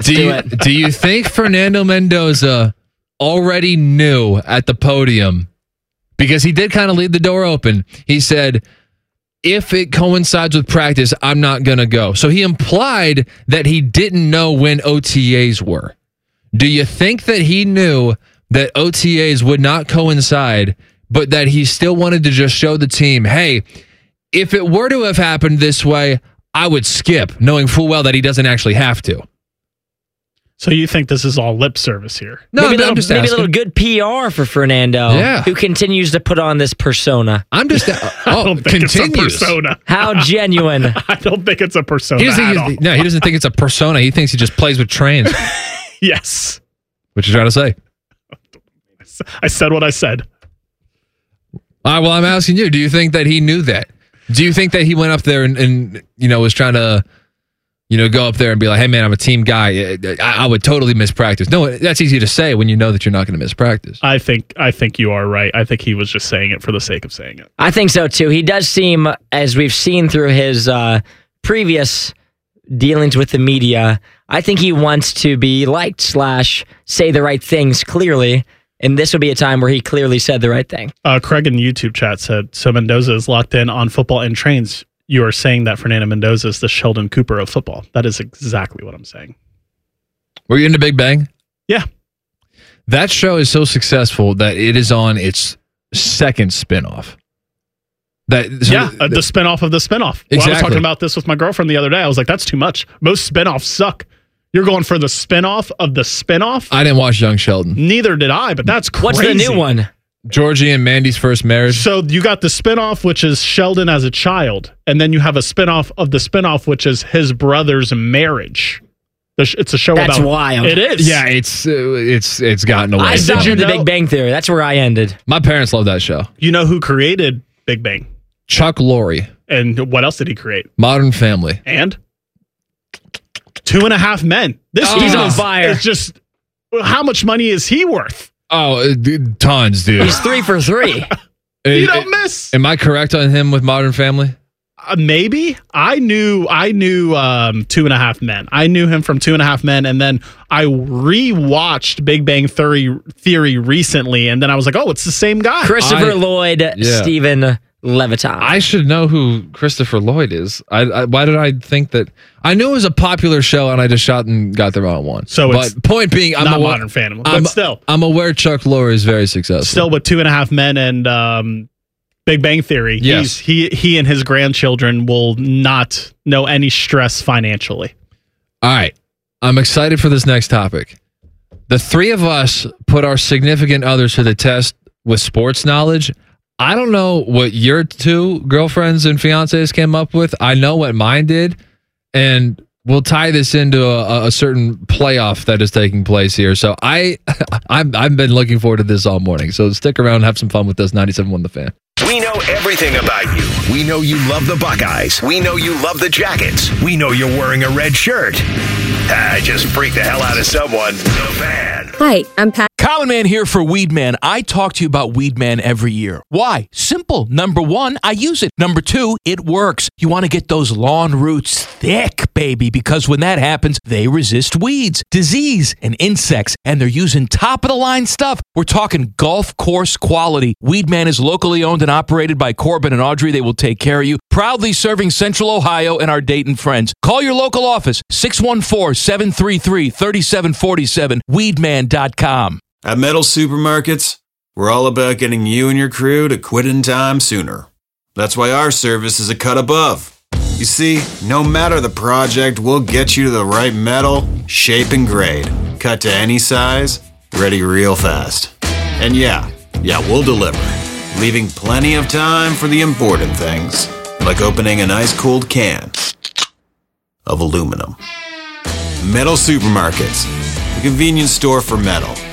do it. Do you think Fernando Mendoza already knew at the podium? Because he did kind of leave the door open. He said, if it coincides with practice, I'm not going to go. So he implied that he didn't know when OTAs were. Do you think that he knew that OTAs would not coincide, but that he still wanted to just show the team, hey, if it were to have happened this way, I would skip, knowing full well that he doesn't actually have to? So you think this is all lip service here? No, maybe I'm just asking. a little good PR for Fernando, who continues to put on this persona. I'm just I don't think it's a persona. How genuine? I don't think it's a persona at all. No, he doesn't think it's a persona. He thinks he just plays with trains. Yes. What you trying to say? I said what I said. All right, well, I'm asking you, do you think that he knew that? Do you think that he went up there and was trying to, go up there and be like, hey, man, I'm a team guy. I would totally miss practice. No, that's easy to say when you know that you're not going to miss practice. I think you are right. I think he was just saying it for the sake of saying it. I think so, too. He does seem, as we've seen through his previous dealings with the media, I think he wants to be liked / say the right things clearly. And this would be a time where he clearly said the right thing. Craig in YouTube chat said, so Mendoza is locked in on football and trains. You are saying that Fernando Mendoza is the Sheldon Cooper of football. That is exactly what I'm saying. Were you into Big Bang? Yeah. That show is so successful that it is on its second spinoff. The spinoff of the spinoff. Exactly. Well, I was talking about this with my girlfriend the other day. I was like, that's too much. Most spinoffs suck. You're going for the spinoff of the spinoff? I didn't watch Young Sheldon. Neither did I, but that's crazy. What's the new one? Georgie and Mandy's First Marriage. So you got the spinoff, which is Sheldon as a child, and then you have a spinoff of the spinoff, which is his brother's marriage. It's a show about... That's wild. It is. Yeah, it's gotten away. I started The Big Bang Theory. That's where I ended. My parents love that show. You know who created Big Bang? Chuck Lorre. And what else did he create? Modern Family. And 2.5 Men. He's on fire. It's just, how much money is he worth? Oh, tons, dude. He's 3 for 3. You don't miss. Am I correct on him with Modern Family? Maybe. I knew 2.5 Men. I knew him from 2.5 Men, and then I rewatched Big Bang Theory recently, and then I was like, oh, it's the same guy. Christopher Lloyd, Stephen Levitan. I should know who Christopher Lloyd is. Why did I think that? I knew it was a popular show, and I just shot and got the wrong one. But point being, I'm not Modern Family, but still, I'm aware Chuck Lorre is very successful. Still, with 2.5 Men and Big Bang Theory, yes. he and his grandchildren will not know any stress financially. All right, I'm excited for this next topic. The three of us put our significant others to the test with sports knowledge. I don't know what your two girlfriends and fiancés came up with. I know what mine did, and we'll tie this into a certain playoff that is taking place here. So I've been looking forward to this all morning. So stick around and have some fun with us. 97.1 The Fan. We know everything about you. We know you love the Buckeyes. We know you love the Jackets. We know you're wearing a red shirt. I just freaked the hell out of someone. The Fan. Hi, I'm Pat. Common Man here for Weed Man. I talk to you about Weed Man every year. Why? Simple. Number one, I use it. Number two, it works. You want to get those lawn roots thick, baby, because when that happens, they resist weeds, disease, and insects, and they're using top-of-the-line stuff. We're talking golf course quality. Weed Man is locally owned and operated by Corbin and Audrey. They will take care of you. Proudly serving Central Ohio and our Dayton friends. Call your local office, 614-733-3747, weedman.com. At Metal Supermarkets, we're all about getting you and your crew to quit in time sooner. That's why our service is a cut above. You see, no matter the project, we'll get you to the right metal, shape, and grade. Cut to any size, ready real fast. And yeah, we'll deliver, leaving plenty of time for the important things, like opening an ice-cold can of aluminum. Metal Supermarkets, the convenience store for metal.